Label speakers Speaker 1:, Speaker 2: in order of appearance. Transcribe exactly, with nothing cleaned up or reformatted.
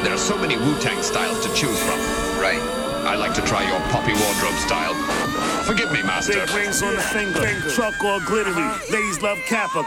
Speaker 1: There are so many Wu-Tang styles to choose from.
Speaker 2: Right.
Speaker 1: I like to try your Poppy Wardrobe style. Forgive me, master.
Speaker 3: Big rings on the finger, truck all glittery. Ladies love Kappa.